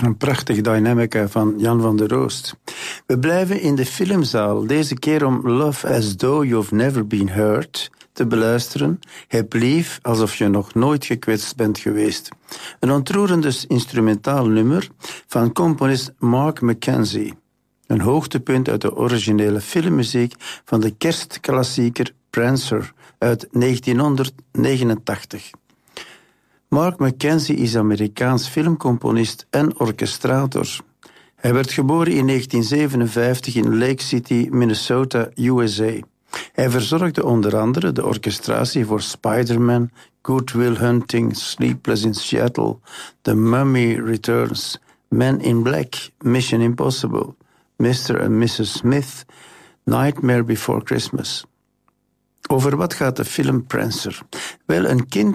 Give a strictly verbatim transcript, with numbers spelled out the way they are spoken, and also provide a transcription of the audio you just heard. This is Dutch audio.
Een prachtig Dynamica van Jan van der Roost. We blijven in de filmzaal, deze keer om Love as Though You've Never Been Hurt te beluisteren. Heb lief alsof je nog nooit gekwetst bent geweest. Een ontroerend instrumentaal nummer van componist Mark McKenzie. Een hoogtepunt uit de originele filmmuziek van de kerstklassieker Prancer uit negentienhonderdnegenentachtig. Mark McKenzie is Amerikaans filmcomponist en orchestrator. Hij werd geboren in negentien zevenenvijftig in Lake City, Minnesota, U S A. Hij verzorgde onder andere de orchestratie voor Spider-Man, Good Will Hunting, Sleepless in Seattle, The Mummy Returns, Men in Black, Mission Impossible, mister en missus Smith, Nightmare Before Christmas. Over wat gaat de film Prancer? Wel, een kind